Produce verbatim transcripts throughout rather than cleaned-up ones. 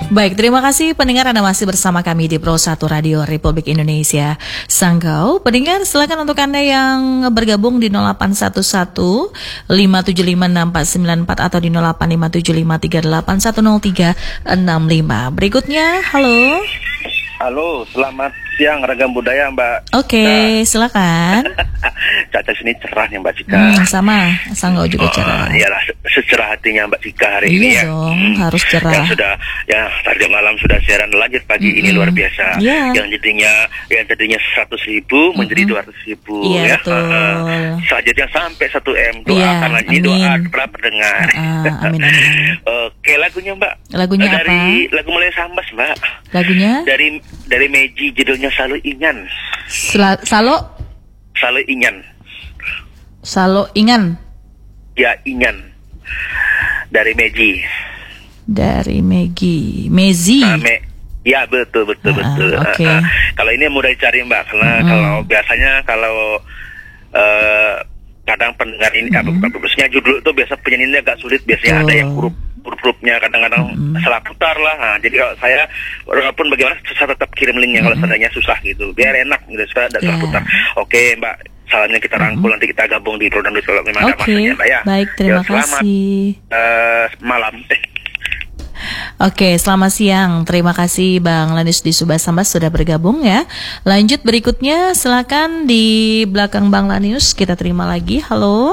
Baik, terima kasih pendengar Anda masih bersama kami di Pro satu Radio Republik Indonesia Sanggau. Pendengar silakan untuk Anda yang bergabung di nol delapan satu satu lima tujuh lima enam empat sembilan empat atau di nol delapan lima tujuh lima tiga delapan satu nol tiga enam lima. Berikutnya, halo. Halo, selamat siang Ragam Budaya Mbak. Oke, okay, silakan. Caca sini cerah nih Mbak Cika. Hmm, sama, Sanggau juga oh, cerah. Iyalah, secerah hatinya Mbak Cika hari iya ini ya. dong, hmm, harus cerah. Yang sudah, ya tadi malam sudah siaran lanjut pagi hmm, ini luar biasa. Yeah. Yang jadinya, yang tadinya seratus ribu hmm, menjadi dua ratus ribu. Iya, ya. betul. Uh, selanjutnya sampai satu M. Doakan yeah, lagi, amin. doa para pendengar. Uh, amin, amin. Oke, lagunya Mbak. Lagunya dari, apa? Dari lagu Mulai Sambas Mbak. Lagunya? Dari dari Meji, judulnya Selalu Ingan. Sel- Salo? Selalu Ingan. Salo Ingan. Ya, Ingan. Dari Meji. Dari Megi. Mezi. Uh, me- ya, betul betul ah, betul. Oke. Okay. Uh, uh, kalau ini mudah dicari Mbak, karena mm. kalau biasanya kalau uh, kadang pendengar ini, mm. apa maksudnya judul itu biasa penyanyinya agak sulit, biasanya oh. ada yang huruf huruf-hurufnya kadang-kadang mm. salah putar lah. Nah, jadi kalau saya walaupun bagaimana saya tetap kirim linknya mm. kalau seandainya susah gitu, biar enak gitu, supaya tidak yeah. salah putar. Oke Mbak, salamnya kita rangkul, mm. nanti kita gabung di program itu kalau memang okay. ada masanya Mbak ya. Baik, terima ya, selamat, kasih. Uh, malam. Eh. Oke, selamat siang. Terima kasih Bang Lanis di Subas Sambas sudah bergabung ya. Lanjut berikutnya, silakan di belakang Bang Lanius kita terima lagi. Halo.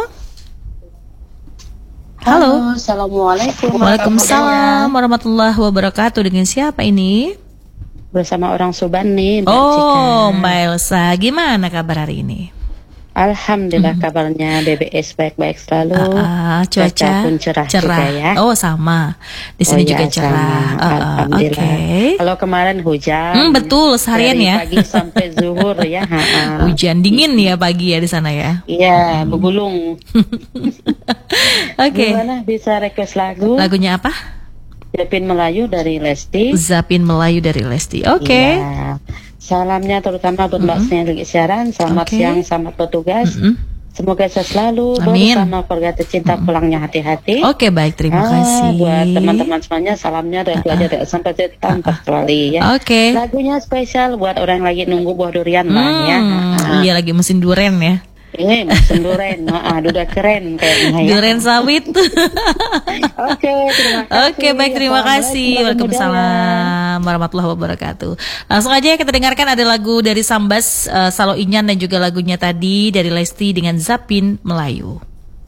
Halo. Halo, Assalamualaikum. Waalaikumsalam warahmatullahi wabarakatuh. Dengan siapa ini? Bersama orang Suban nih, Mbak Oh, Cika. Mbak Elsa. Gimana kabar hari ini? Alhamdulillah, hmm. kabarnya B B S baik-baik selalu. Uh, uh, cuaca pun cerah, cerah juga ya. Oh, sama. Di sini oh, juga ya, cerah. Uh, uh, Alhamdulillah. Okay. Kalau kemarin hujan. Hmm, betul, seharian dari ya. Pagi sampai zuhur ya. Ha-ha. Hujan dingin ya pagi ya di sana ya. Iya, hmm. begulung. Oke. Okay. Gimana bisa request lagu? Lagunya apa? Zapin Melayu dari Lesti. Zapin Melayu dari Lesti. Oke. Okay. Iya. Salamnya terutama buat Mbak mm-hmm. lagi siaran. Selamat okay. siang, selamat bertugas. Mm-hmm. Semoga saya selalu bersama keluarga tercinta, mm-hmm. pulangnya hati-hati. Oke, okay, baik, terima ah, kasih. Buat teman-teman semuanya, salamnya dari keluarga uh-uh. sampai tanpa kecuali ya. Oke. Okay. Lagunya spesial buat orang lagi nunggu buah durian hmm, lah ya. Uh-uh. Iya, lagi musim durian ya. Ini musim durian, ah, udah keren kayaknya ya. Durian sawit. Oke, terima kasih. Oke, baik, terima kasih. Waalaikumsalam warahmatullahi wabarakatuh. Langsung aja kita dengarkan ada lagu dari Sambas, uh, Salo Inyan, dan juga lagunya tadi dari Lesti dengan Zapin Melayu.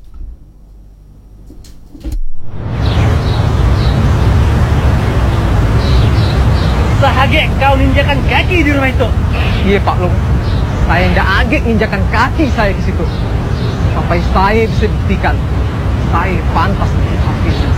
Bahagia kau ninjakan kaki di rumah itu. Iya Pak Long. Saya tidak agak injakan kaki saya ke situ. Sampai saya bisa buktikan saya pantas menjadi hafiz.